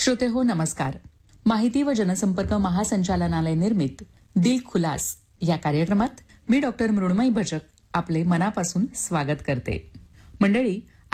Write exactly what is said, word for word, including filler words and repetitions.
श्रोते हो नमस्कार. माहिती व जनसंपर्क महासंचालनालय निर्मित दिल खुलास या कार्यक्रमात मी डॉक्टर मृण्मयी भजक आपले मनापासून स्वागत करते. मंडळी,